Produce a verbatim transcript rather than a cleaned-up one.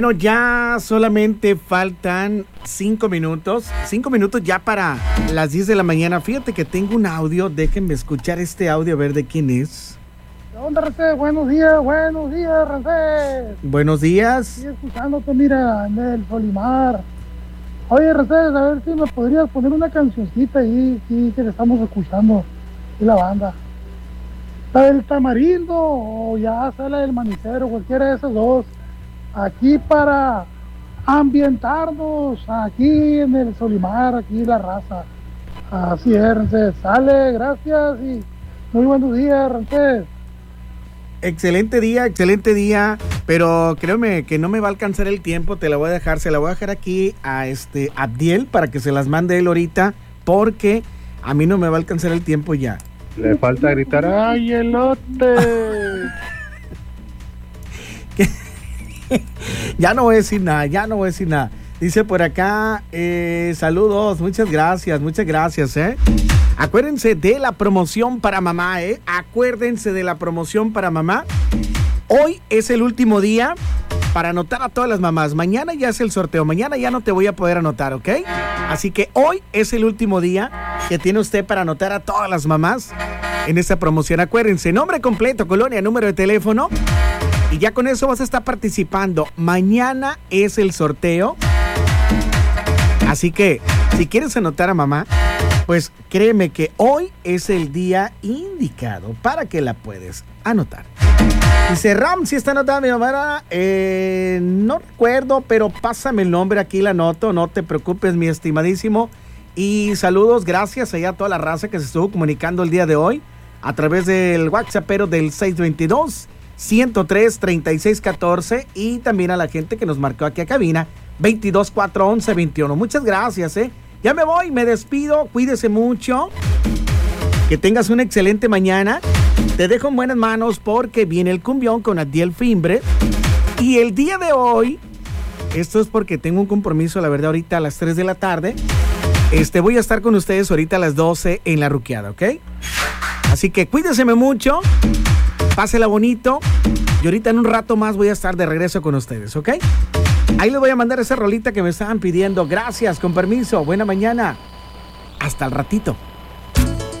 Bueno, ya solamente faltan cinco minutos, cinco minutos ya para las diez de la mañana. Fíjate que tengo un audio, déjenme escuchar este audio a ver de quién es. ¿Qué onda, Rancés? Buenos días, buenos días, Rancés. Buenos días. Estoy escuchándote, mira, en el Solimar. Oye, Rancés, a ver si me podrías poner una cancioncita ahí, sí, que le estamos escuchando, y la banda. La del Tamarindo, o ya sea la del Manicero, cualquiera de esas dos. Aquí para ambientarnos, aquí en el Solimar, aquí la raza. Así es, Rancés. Sale, gracias y muy buenos días, Rancés. Excelente día, excelente día, pero créeme que no me va a alcanzar el tiempo, te la voy a dejar, se la voy a dejar aquí a este Abdiel para que se las mande él ahorita, porque a mí no me va a alcanzar el tiempo ya. Le falta gritar, ¡ay, elote! Ya no voy a decir nada, ya no voy a decir nada. Dice por acá, eh, saludos, muchas gracias, muchas gracias, ¿eh? Acuérdense de la promoción para mamá, ¿eh? Acuérdense de la promoción para mamá. Hoy es el último día para anotar a todas las mamás. Mañana ya es el sorteo, mañana ya no te voy a poder anotar, ¿ok? Así que hoy es el último día que tiene usted para anotar a todas las mamás en esta promoción. Acuérdense, nombre completo, colonia, número de teléfono. Y ya con eso vas a estar participando. Mañana es el sorteo. Así que, si quieres anotar a mamá, pues créeme que hoy es el día indicado para que la puedes anotar. Dice Ram, si está anotada mi mamá, eh, no recuerdo, pero pásame el nombre, aquí la anoto, no te preocupes, mi estimadísimo. Y saludos, gracias allá a toda la raza que se estuvo comunicando el día de hoy a través del WhatsAppero del seis dos dos, uno cero tres, tres seis uno cuatro y también a la gente que nos marcó aquí a cabina veintidós cuatro once veintiuno. Muchas gracias, eh. Ya me voy, me despido, cuídese mucho, que tengas una excelente mañana. Te dejo en buenas manos porque viene el cumbión con Abdiel Fimbre. Y el día de hoy, esto es porque tengo un compromiso, la verdad, ahorita a las tres de la tarde. Este, voy a estar con ustedes ahorita a las doce en la ruqueada, ¿ok? Así que cuídense mucho, pásela bonito. Y ahorita en un rato más voy a estar de regreso con ustedes, ¿ok? Ahí les voy a mandar esa rolita que me estaban pidiendo. Gracias, con permiso. Buena mañana. Hasta el ratito.